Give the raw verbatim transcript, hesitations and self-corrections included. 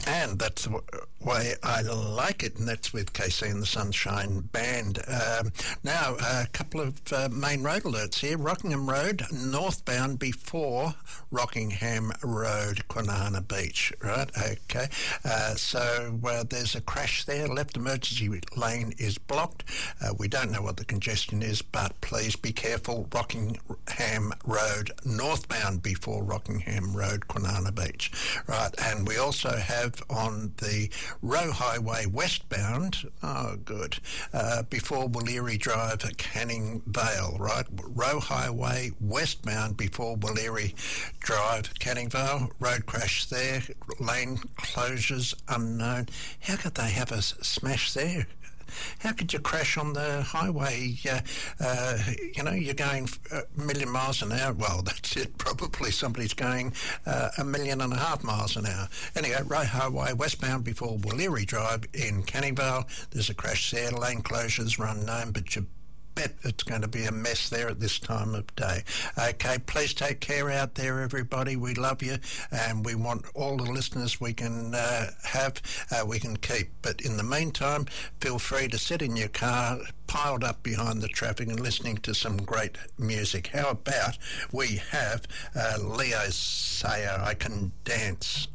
And that's the way I like it, and that's with K C and the Sunshine Band. Um, now, a couple of uh, main road alerts here. Rockingham Road, northbound before Rockingham Road, Kwinana Beach, right? Okay. Uh, so uh, there's a crash there. Left emergency lane is blocked. Uh, we don't know what the congestion is, but please be careful. Rockingham Road, northbound before Rockingham Road, Kwinana Beach, right? And we also have on the Roe Highway westbound, oh good, uh, before Wallery Drive, Canning Vale, right? Roe Highway westbound before Wallery Drive, Canning Vale, road crash there, lane closures unknown. How could they have a smash there? How could you crash on the highway? Uh, uh, you know, you're going a million miles an hour. Well, that's it. Probably somebody's going uh, a million and a half miles an hour. Anyway, Roe Highway westbound before Wallery Drive in Canning Vale. There's a crash there. Lane closures are unknown, but you bet it's going to be a mess there at this time of day. Okay, please take care out there, everybody. We love you, and we want all the listeners we can uh, have, uh, we can keep. But in the meantime, feel free to sit in your car, piled up behind the traffic and listening to some great music. How about we have uh, Leo Sayer, I Can Dance